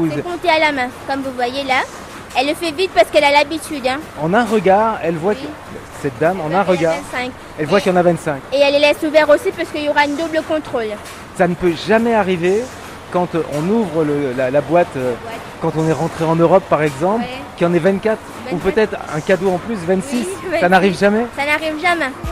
ou C'est compté à la main, comme vous voyez là. Elle le fait vite parce qu'elle a l'habitude. Hein. en un regard, elle voit Oui. que cette dame, en Elle un en a regard, 25. elle voit qu'il y en a 25. Et elle les laisse ouverts aussi parce qu'il y aura une double contrôle. Ça ne peut jamais arriver quand on ouvre la boîte, quand on est rentré en Europe par exemple, Ouais. qu'il y en ait 24, ou 24. peut-être un cadeau en plus, 26. Oui, Ça n'arrive jamais. Ça n'arrive jamais.